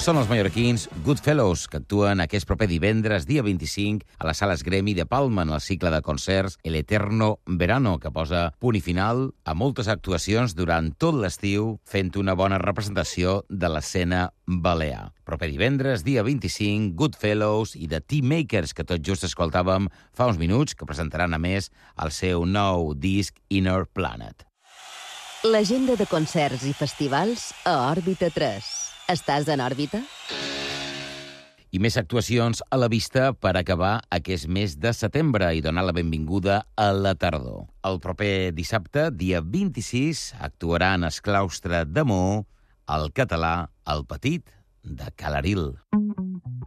Són els mallorquins Goodfellows, que actuen aquest proper divendres, dia 25, a les sales Gremi de Palma, en el cicle de concerts El Eterno Verano, que posa punt i final a moltes actuacions durant tot l'estiu, fent una bona representació de l'escena balear. Proper divendres, dia 25, Goodfellows i The Teamakers, que tot just escoltàvem fa uns minuts, que presentaran a més el seu nou disc Inner Planet. L'agenda de concerts i festivals a Òrbita 3. Estàs en òrbita? I més actuacions a la vista per acabar aquest mes de setembre i donar la benvinguda a la tardor. El proper dissabte, dia 26, actuaran el claustre de Maó, el català El Petit de Calaril.